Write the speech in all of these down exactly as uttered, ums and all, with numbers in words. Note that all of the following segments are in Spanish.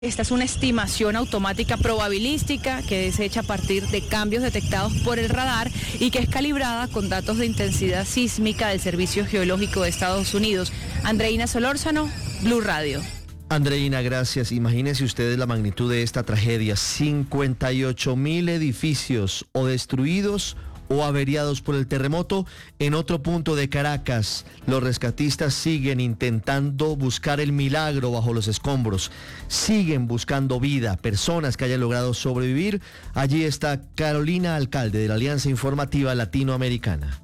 Esta es una estimación automática probabilística que es hecha a partir de cambios detectados por el radar y que es calibrada con datos de intensidad sísmica del Servicio Geológico de Estados Unidos. Andreina Solórzano, Blue Radio. Andreina, gracias. Imagínense ustedes la magnitud de esta tragedia. cincuenta y ocho mil edificios o destruidos o averiados por el terremoto. En otro punto de Caracas, los rescatistas siguen intentando buscar el milagro bajo los escombros. Siguen buscando vida, personas que hayan logrado sobrevivir. Allí está Carolina Alcalde de la Alianza Informativa Latinoamericana.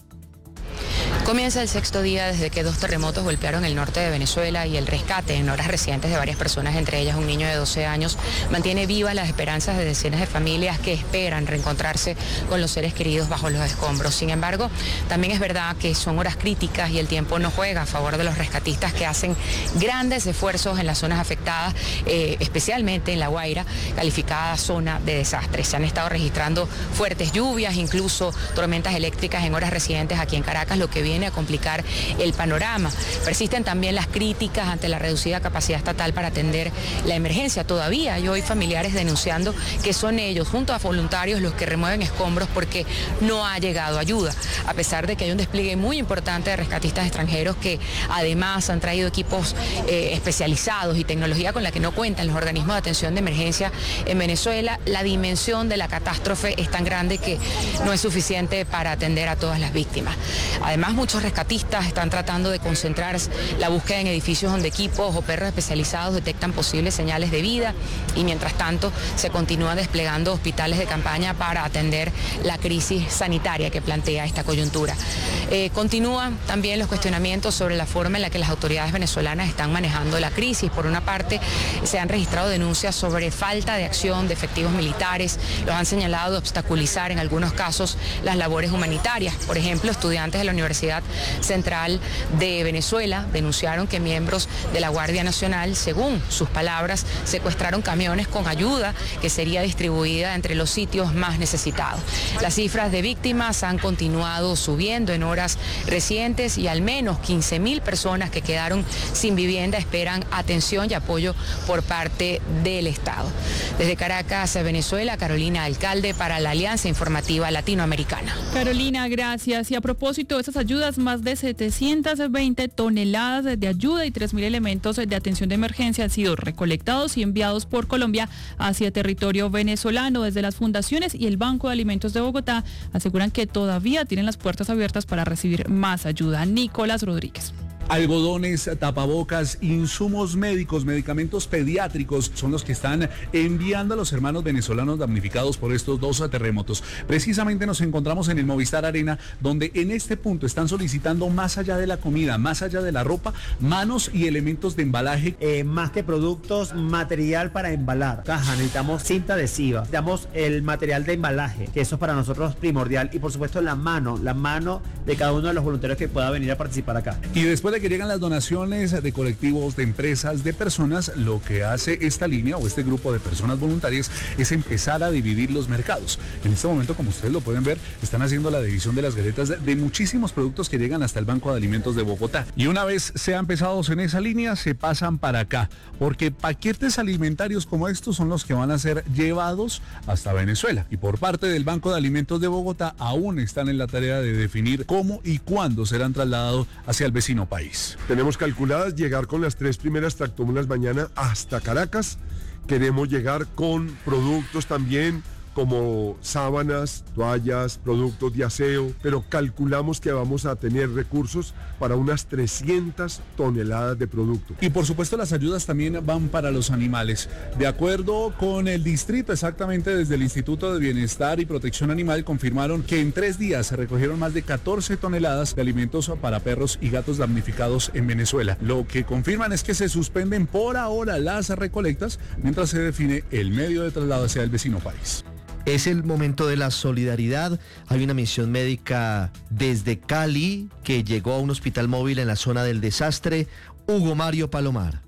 Comienza el sexto día desde que dos terremotos golpearon el norte de Venezuela y el rescate en horas recientes de varias personas, entre ellas un niño de doce años, mantiene vivas las esperanzas de decenas de familias que esperan reencontrarse con los seres queridos bajo los escombros. Sin embargo, también es verdad que son horas críticas y el tiempo no juega a favor de los rescatistas que hacen grandes esfuerzos en las zonas afectadas, eh, especialmente en La Guaira, calificada zona de desastre. Se han estado registrando fuertes lluvias, incluso tormentas eléctricas en horas recientes aquí en Caracas, lo que viene a complicar el panorama. Persisten también las críticas ante la reducida capacidad estatal para atender la emergencia. Todavía hay hoy familiares denunciando que son ellos, junto a voluntarios, los que remueven escombros porque no ha llegado ayuda, a pesar de que hay un despliegue muy importante de rescatistas extranjeros que además han traído equipos eh, especializados y tecnología con la que no cuentan los organismos de atención de emergencia en Venezuela. La dimensión de la catástrofe es tan grande que no es suficiente para atender a todas las víctimas. Además, muchos rescatistas están tratando de concentrar la búsqueda en edificios donde equipos o perros especializados detectan posibles señales de vida y mientras tanto se continúan desplegando hospitales de campaña para atender la crisis sanitaria que plantea esta coyuntura. Eh, continúan también los cuestionamientos sobre la forma en la que las autoridades venezolanas están manejando la crisis. Por una parte, se han registrado denuncias sobre falta de acción de efectivos militares, los han señalado de obstaculizar en algunos casos las labores humanitarias. Por ejemplo, estudiantes de la Universidad Central de Venezuela denunciaron que miembros de la Guardia Nacional, según sus palabras, secuestraron camiones con ayuda que sería distribuida entre los sitios más necesitados. Las cifras de víctimas han continuado subiendo en horas recientes y al menos quince mil personas que quedaron sin vivienda esperan atención y apoyo por parte del Estado. Desde Caracas, Venezuela, Carolina Alcalde para la Alianza Informativa Latinoamericana. Carolina, gracias. Y a propósito de esas ayudas, más de setecientas veinte toneladas de ayuda y tres mil elementos de atención de emergencia han sido recolectados y enviados por Colombia hacia territorio venezolano. Desde las fundaciones y el Banco de Alimentos de Bogotá aseguran que todavía tienen las puertas abiertas para recibir más ayuda. Nicolás Rodríguez. Algodones, tapabocas, insumos médicos, medicamentos pediátricos son los que están enviando a los hermanos venezolanos damnificados por estos dos terremotos. Precisamente nos encontramos en el Movistar Arena, donde en este punto están solicitando, más allá de la comida, más allá de la ropa, manos y elementos de embalaje. Eh, más que productos, material para embalar. Caja, necesitamos cinta adhesiva, necesitamos el material de embalaje, que eso es para nosotros primordial, y por supuesto la mano, la mano de cada uno de los voluntarios que pueda venir a participar acá. Y después de que llegan las donaciones de colectivos, de empresas, de personas, lo que hace esta línea o este grupo de personas voluntarias es empezar a dividir los mercados. En este momento, como ustedes lo pueden ver, están haciendo la división de las galletas de, de muchísimos productos que llegan hasta el Banco de Alimentos de Bogotá. Y una vez sean pesados en esa línea, se pasan para acá, porque paquetes alimentarios como estos son los que van a ser llevados hasta Venezuela. Y por parte del Banco de Alimentos de Bogotá aún están en la tarea de definir cómo y cuándo serán trasladados hacia el vecino país. Tenemos calculadas llegar con las tres primeras tractomulas mañana hasta Caracas. Queremos llegar con productos también como sábanas, toallas, productos de aseo, pero calculamos que vamos a tener recursos para unas trescientas toneladas de producto. Y por supuesto las ayudas también van para los animales. De acuerdo con el distrito, exactamente desde el Instituto de Bienestar y Protección Animal, confirmaron que en tres días se recogieron más de catorce toneladas de alimentos para perros y gatos damnificados en Venezuela. Lo que confirman es que se suspenden por ahora las recolectas mientras se define el medio de traslado hacia el vecino país. Es el momento de la solidaridad. Hay una misión médica desde Cali que llegó a un hospital móvil en la zona del desastre. Hugo Mario Palomar.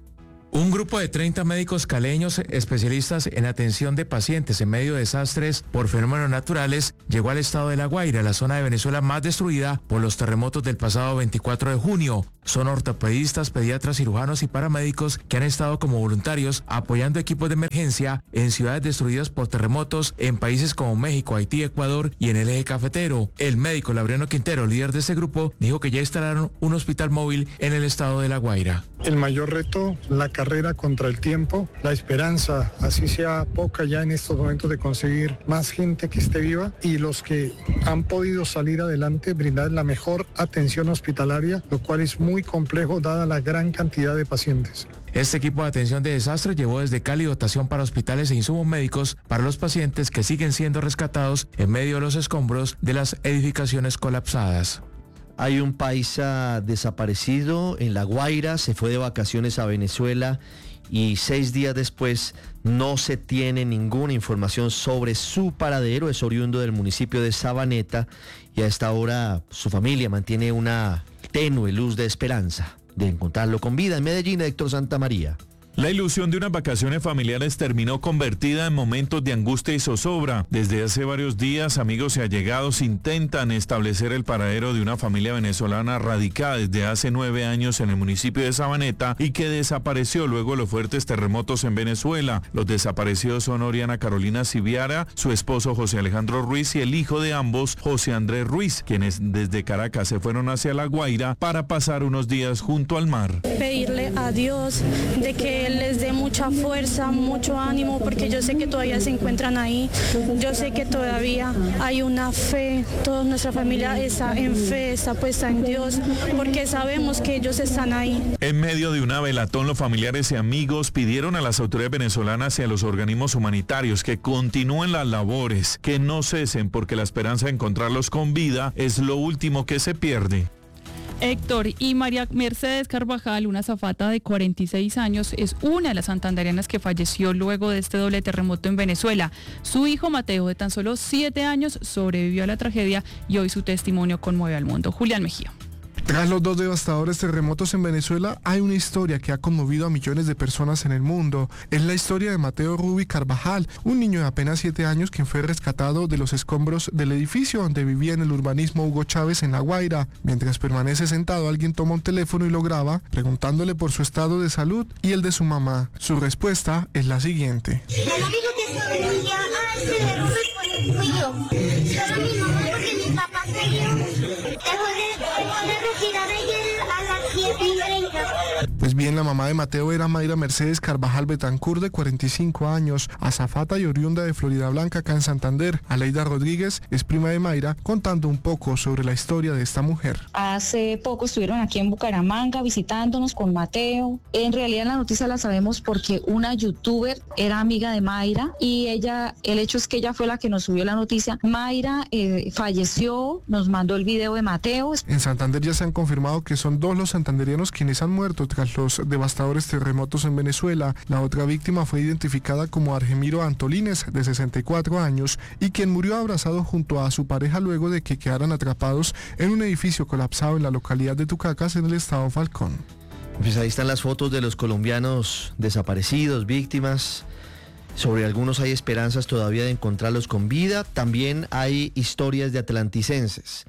Un grupo de treinta médicos caleños especialistas en atención de pacientes en medio de desastres por fenómenos naturales llegó al estado de La Guaira, la zona de Venezuela más destruida por los terremotos del pasado veinticuatro de junio. Son ortopedistas, pediatras, cirujanos y paramédicos que han estado como voluntarios apoyando equipos de emergencia en ciudades destruidas por terremotos en países como México, Haití, Ecuador y en el eje cafetero. El médico Laureano Quintero, líder de ese grupo, dijo que ya instalaron un hospital móvil en el estado de La Guaira. El mayor reto, la carrera contra el tiempo, la esperanza, así sea poca ya en estos momentos, de conseguir más gente que esté viva, y los que han podido salir adelante, brindar la mejor atención hospitalaria, lo cual es muy complejo dada la gran cantidad de pacientes. Este equipo de atención de desastre llevó desde Cali dotación para hospitales e insumos médicos para los pacientes que siguen siendo rescatados en medio de los escombros de las edificaciones colapsadas. Hay un paisa desaparecido en La Guaira, se fue de vacaciones a Venezuela y seis días después no se tiene ninguna información sobre su paradero. Es oriundo del municipio de Sabaneta y a esta hora su familia mantiene una tenue luz de esperanza de encontrarlo con vida. En Medellín, Héctor Santamaría. La ilusión de unas vacaciones familiares terminó convertida en momentos de angustia y zozobra. Desde hace varios días, amigos y allegados intentan establecer el paradero de una familia venezolana radicada desde hace nueve años en el municipio de Sabaneta y que desapareció luego de los fuertes terremotos en Venezuela. Los desaparecidos son Oriana Carolina Civiara, su esposo José Alejandro Ruiz y el hijo de ambos, José Andrés Ruiz, quienes desde Caracas se fueron hacia La Guaira para pasar unos días junto al mar. Pedirle a Dios de que les dé mucha fuerza, mucho ánimo, porque yo sé que todavía se encuentran ahí, yo sé que todavía hay una fe, toda nuestra familia está en fe, está puesta en Dios, porque sabemos que ellos están ahí. En medio de una velatón, los familiares y amigos pidieron a las autoridades venezolanas y a los organismos humanitarios que continúen las labores, que no cesen, porque la esperanza de encontrarlos con vida es lo último que se pierde. Héctor, y María Mercedes Carvajal, una azafata de cuarenta y seis años, es una de las santandereanas que falleció luego de este doble terremoto en Venezuela. Su hijo Mateo, de tan solo siete años, sobrevivió a la tragedia y hoy su testimonio conmueve al mundo. Julián Mejía. Tras los dos devastadores terremotos en Venezuela, hay una historia que ha conmovido a millones de personas en el mundo. Es la historia de Mateo Rubi Carvajal, un niño de apenas siete años quien fue rescatado de los escombros del edificio donde vivía en el urbanismo Hugo Chávez en La Guaira. Mientras permanece sentado, alguien toma un teléfono y lo graba, preguntándole por su estado de salud y el de su mamá. Su respuesta es la siguiente. El amigo que sobrevivía a ese derrumbe fui yo. Solo mi mamá, porque mi papá se dio. Dejó de retirar ayer a las siete y treinta. Pues bien, la mamá de Mateo era Mayra Mercedes Carvajal Betancur, de cuarenta y cinco años, azafata y oriunda de Florida Blanca, acá en Santander. Aleida Rodríguez es prima de Mayra, contando un poco sobre la historia de esta mujer. Hace poco estuvieron aquí en Bucaramanga visitándonos con Mateo. En realidad la noticia la sabemos porque una youtuber era amiga de Mayra y ella, el hecho es que ella fue la que nos subió la noticia. Mayra eh, falleció, nos mandó el video de Mateo. En Santander ya se han confirmado que son dos los santanderianos quienes han muerto tras los devastadores terremotos en Venezuela. La otra víctima fue identificada como Argemiro Antolines, de sesenta y cuatro años, y quien murió abrazado junto a su pareja luego de que quedaran atrapados en un edificio colapsado en la localidad de Tucacas, en el estado Falcón. Pues ahí están las fotos de los colombianos desaparecidos, víctimas. Sobre algunos hay esperanzas todavía de encontrarlos con vida. También hay historias de atlanticenses.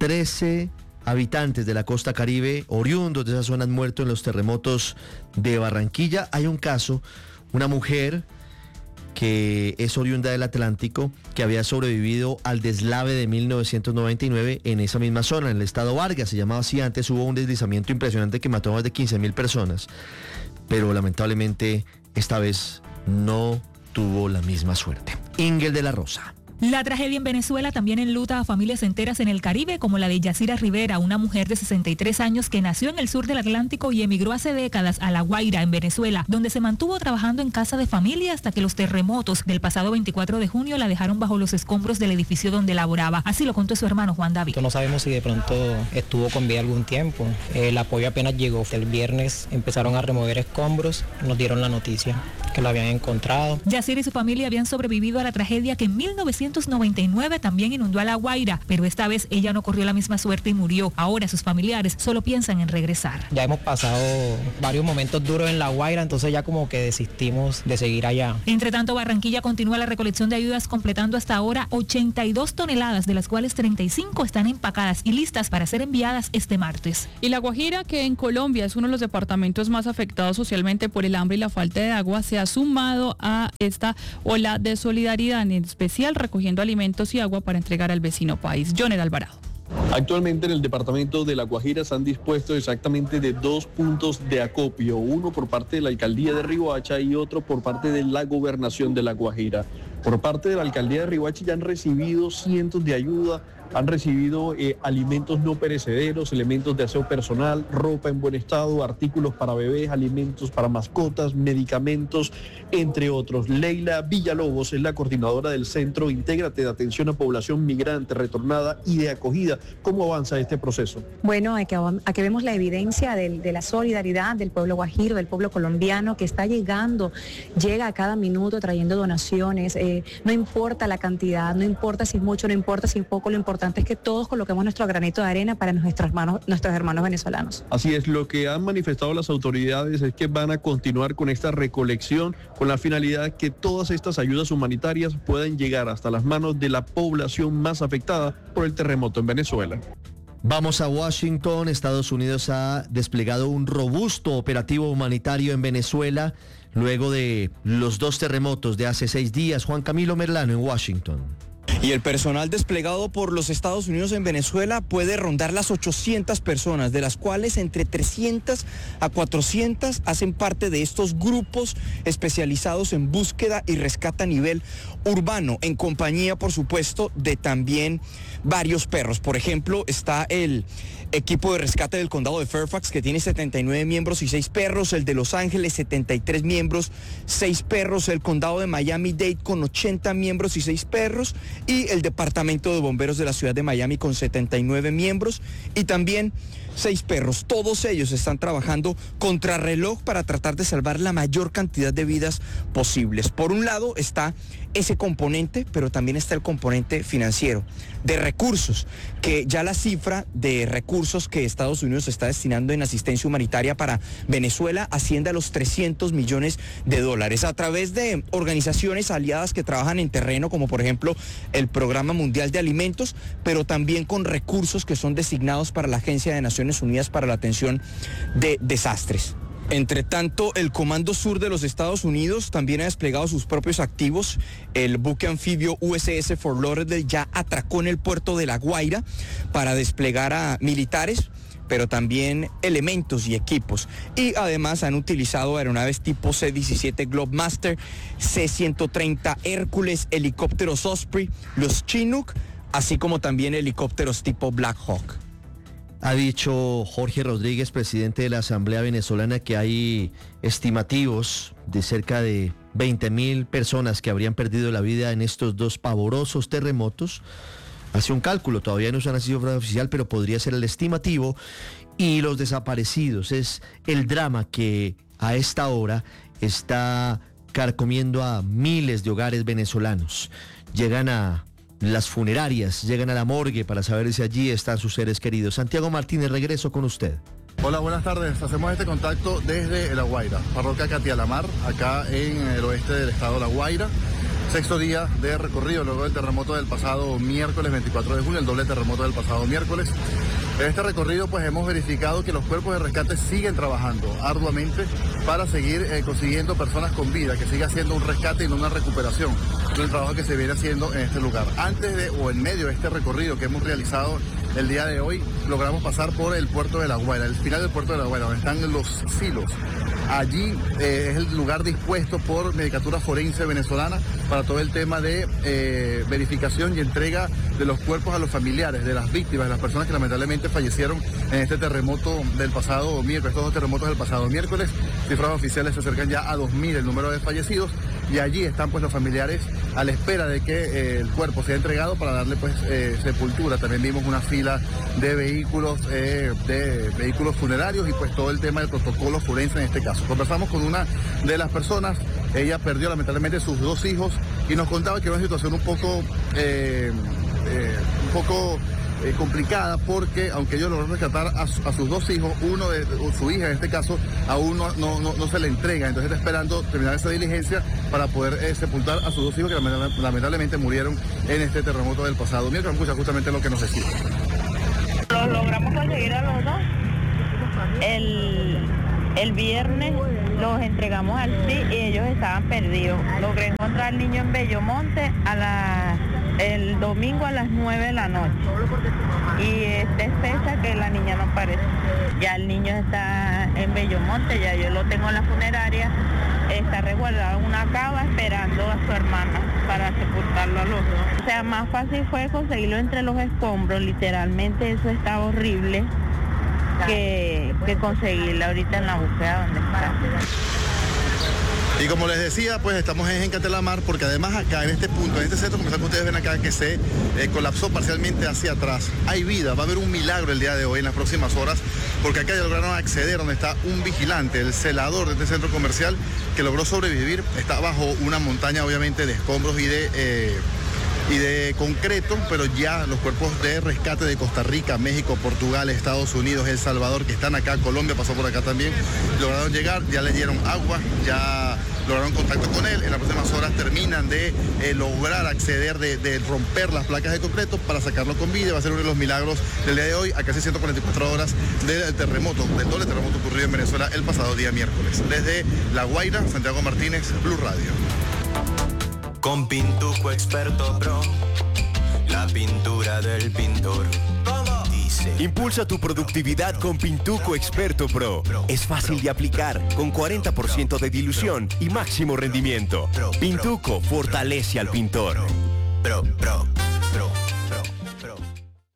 trece habitantes de la costa Caribe, oriundos de esas zonas, muertos en los terremotos de Barranquilla. Hay un caso, una mujer que es oriunda del Atlántico, que había sobrevivido al deslave de mil novecientos noventa y nueve en esa misma zona, en el estado Vargas, se llamaba así antes. Hubo un deslizamiento impresionante que mató a más de quince mil personas, pero lamentablemente esta vez no tuvo la misma suerte. Ingel de la Rosa. La tragedia en Venezuela también enluta a familias enteras en el Caribe, como la de Yacira Rivera, una mujer de sesenta y tres años que nació en el sur del Atlántico y emigró hace décadas a La Guaira, en Venezuela, donde se mantuvo trabajando en casa de familia hasta que los terremotos del pasado veinticuatro de junio la dejaron bajo los escombros del edificio donde laboraba. Así lo contó su hermano Juan David. No sabemos si de pronto estuvo con vida algún tiempo. El apoyo apenas llegó. El viernes empezaron a remover escombros, nos dieron la noticia que lo habían encontrado. Yacira y su familia habían sobrevivido a la tragedia que en mil novecientos novecientos noventa y nueve también inundó a La Guaira, pero esta vez ella no corrió la misma suerte y murió. Ahora sus familiares solo piensan en regresar. Ya hemos pasado varios momentos duros en La Guaira, entonces ya como que desistimos de seguir allá. Entre tanto, Barranquilla continúa la recolección de ayudas, completando hasta ahora ochenta y dos toneladas, de las cuales treinta y cinco están empacadas y listas para ser enviadas este martes. Y La Guajira, que en Colombia es uno de los departamentos más afectados socialmente por el hambre y la falta de agua, se ha sumado a esta ola de solidaridad, en especial recogiendo alimentos y agua para entregar al vecino país. Joner Alvarado. Actualmente en el departamento de La Guajira se han dispuesto exactamente de dos puntos de acopio, uno por parte de la alcaldía de Riohacha y otro por parte de la gobernación de La Guajira. Por parte de la alcaldía de Riohacha ya han recibido cientos de ayuda, han recibido eh, alimentos no perecederos, elementos de aseo personal, ropa en buen estado, artículos para bebés, alimentos para mascotas, medicamentos, entre otros. Leila Villalobos es la coordinadora del Centro Intégrate de Atención a Población Migrante, Retornada y de Acogida. ¿Cómo avanza este proceso? Bueno, aquí, aquí vemos la evidencia de, de la solidaridad del pueblo guajiro, del pueblo colombiano, que está llegando, llega a cada minuto trayendo donaciones, eh, no importa la cantidad, no importa si es mucho, no importa si es poco, lo importante es que todos coloquemos nuestro granito de arena para nuestros hermanos, nuestros hermanos venezolanos. Así es, lo que han manifestado las autoridades es que van a continuar con esta recolección con la finalidad que todas estas ayudas humanitarias puedan llegar hasta las manos de la población más afectada por el terremoto en Venezuela. Vamos a Washington. Estados Unidos ha desplegado un robusto operativo humanitario en Venezuela luego de los dos terremotos de hace seis días. Juan Camilo Merlano en Washington. Y el personal desplegado por los Estados Unidos en Venezuela puede rondar las ochocientas personas, de las cuales entre trescientas a cuatrocientas hacen parte de estos grupos especializados en búsqueda y rescate a nivel urbano, en compañía, por supuesto, de también varios perros. Por ejemplo, está el equipo de rescate del condado de Fairfax, que tiene setenta y nueve miembros y seis perros, el de Los Ángeles, setenta y tres miembros, seis perros, el condado de Miami-Dade con ochenta miembros y seis perros, y el departamento de bomberos de la ciudad de Miami con setenta y nueve miembros y también seis perros. Todos ellos están trabajando contrarreloj para tratar de salvar la mayor cantidad de vidas posibles. Por un lado está ese componente, pero también está el componente financiero, de recursos, que ya la cifra de recursos que Estados Unidos está destinando en asistencia humanitaria para Venezuela asciende a los trescientos millones de dólares, a través de organizaciones aliadas que trabajan en terreno, como por ejemplo el Programa Mundial de Alimentos, pero también con recursos que son designados para la Agencia de Naciones Unidas para la Atención de Desastres. Entre tanto, el Comando Sur de los Estados Unidos también ha desplegado sus propios activos. El buque anfibio U S S Fort Lauderdale ya atracó en el puerto de La Guaira para desplegar a militares, pero también elementos y equipos. Y además han utilizado aeronaves tipo C diecisiete Globemaster, C ciento treinta Hércules, helicópteros Osprey, los Chinook, así como también helicópteros tipo Black Hawk. Ha dicho Jorge Rodríguez, presidente de la Asamblea Venezolana, que hay estimativos de cerca de veinte mil personas que habrían perdido la vida en estos dos pavorosos terremotos. Hace un cálculo, todavía no es una cifra oficial, pero podría ser el estimativo. Y los desaparecidos es el drama que a esta hora está carcomiendo a miles de hogares venezolanos. Llegan a las funerarias, llegan a la morgue para saber si allí están sus seres queridos. Santiago Martínez, regreso con usted. Hola, buenas tardes. Hacemos este contacto desde La Guaira, parroquia Catialamar, acá en el oeste del estado de La Guaira. Sexto día de recorrido luego del terremoto del pasado miércoles veinticuatro de junio, el doble terremoto del pasado miércoles. En este recorrido pues hemos verificado que los cuerpos de rescate siguen trabajando arduamente para seguir eh, consiguiendo personas con vida, que siga haciendo un rescate y no una recuperación del trabajo que se viene haciendo en este lugar. Antes de o en medio de este recorrido que hemos realizado el día de hoy, logramos pasar por el puerto de La Guaira, el final del puerto de La Guaira, donde están los silos. Allí eh, es el lugar dispuesto por Medicatura Forense Venezolana para todo el tema de eh, verificación y entrega de los cuerpos a los familiares de las víctimas, de las personas que lamentablemente fallecieron en este terremoto del pasado miércoles, estos dos terremotos del pasado miércoles. Cifras oficiales se acercan ya a dos mil el número de fallecidos, y allí están pues los familiares a la espera de que eh, el cuerpo sea entregado para darle pues eh, sepultura. También vimos una fila de vehículos, eh, de vehículos funerarios y pues todo el tema del protocolo forense en este caso. Conversamos con una de las personas ella perdió lamentablemente sus dos hijos y nos contaba que era una situación un poco, eh, eh, un poco eh, complicada porque aunque ellos lograron rescatar a, su, a sus dos hijos, uno de su hija en este caso aún no, no, no, no se le entrega, entonces está esperando terminar esa diligencia para poder eh, sepultar a sus dos hijos que lamentablemente murieron en este terremoto del pasado miércoles. Escucha justamente lo que nos decía. Los logramos conseguir a los dos. El, el viernes los entregamos al C I S y ellos estaban perdidos. Logré encontrar al niño en Bellomonte a la, el domingo a las nueve de la noche. Y esta es fecha que la niña no aparece. Ya el niño está en Bellomonte, ya yo lo tengo en la funeraria. Está resguardado en una cava esperando a su hermana para sepultarlo a los dos. O sea, más fácil fue conseguirlo entre los escombros, literalmente eso está horrible, que, que conseguirlo ahorita en la búsqueda donde está. Y como les decía, pues estamos en Catelamar porque además acá en este punto, en este centro comercial que ustedes ven acá que se eh, colapsó parcialmente hacia atrás, hay vida, va a haber un milagro el día de hoy en las próximas horas porque acá ya lograron acceder donde está un vigilante, el celador de este centro comercial que logró sobrevivir, está bajo una montaña obviamente de escombros y de... Eh, y de concreto, pero ya los cuerpos de rescate de Costa Rica, México, Portugal, Estados Unidos, El Salvador, que están acá, Colombia pasó por acá también, lograron llegar, ya le dieron agua, ya lograron contacto con él, en las próximas horas terminan de eh, lograr acceder, de, de romper las placas de concreto para sacarlo con vida, va a ser uno de los milagros del día de hoy, a casi ciento cuarenta y cuatro horas del terremoto, del doble terremoto ocurrido en Venezuela el pasado día miércoles. Desde La Guaira, Santiago Martínez, Blue Radio. Con Pintuco Experto Pro, la pintura del pintor. Dice. Impulsa tu productividad con Pintuco Experto Pro. Es fácil de aplicar, con cuarenta por ciento de dilución y máximo rendimiento. Pintuco fortalece al pintor. Pro, pro, pro, pro, pro.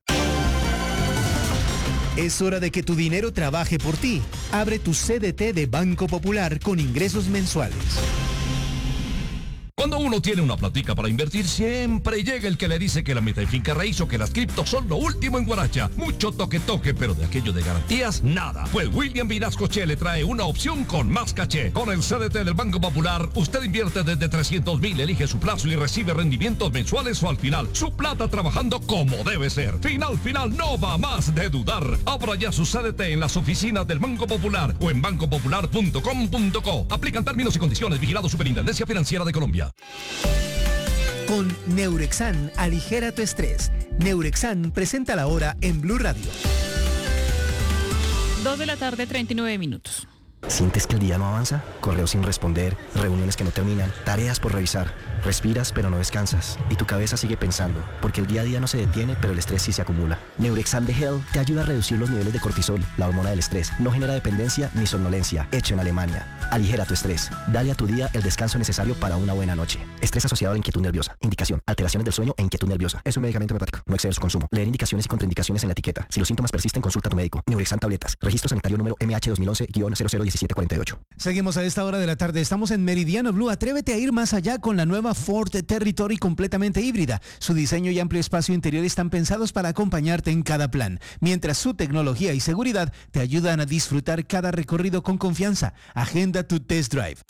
Es hora de que tu dinero trabaje por ti. Abre tu C D T de Banco Popular con ingresos mensuales. Cuando uno tiene una platica para invertir, siempre llega el que le dice que la meta de finca raíz o que las criptos son lo último en Guaracha. Mucho toque-toque, pero de aquello de garantías, nada. Pues William Vinasco Che le trae una opción con más caché. Con el C D T del Banco Popular, usted invierte desde trescientos mil, elige su plazo y recibe rendimientos mensuales o al final. Su plata trabajando como debe ser. Final, final, no va más de dudar. Abra ya su C D T en las oficinas del Banco Popular o en banco popular punto com punto co. Aplican términos y condiciones. Vigilado Superintendencia Financiera de Colombia. Con Neurexan, aligera tu estrés. Neurexan presenta la hora en Blue Radio. dos de la tarde, treinta y nueve minutos. ¿Sientes que el día no avanza? Correos sin responder, reuniones que no terminan, tareas por revisar. Respiras pero no descansas y tu cabeza sigue pensando, porque el día a día no se detiene, pero el estrés sí se acumula. Neurexam de Hell te ayuda a reducir los niveles de cortisol, la hormona del estrés. No genera dependencia ni somnolencia, hecho en Alemania. Aligera tu estrés. Dale a tu día el descanso necesario para una buena noche. Estrés asociado a la inquietud nerviosa. Indicación: alteraciones del sueño e inquietud nerviosa. Es un medicamento homeopático. No excede su consumo. Leer indicaciones y contraindicaciones en la etiqueta. Si los síntomas persisten, consulta a tu médico. Neurexam tabletas. Registro sanitario número M H dos mil once guion cero cero diecisiete cuarenta y ocho. Seguimos a esta hora de la tarde. Estamos en Meridiano Blue. Atrévete a ir más allá con la nueva Ford Territory completamente híbrida. Su diseño y amplio espacio interior están pensados para acompañarte en cada plan, mientras su tecnología y seguridad te ayudan a disfrutar cada recorrido con confianza. Agenda tu test drive.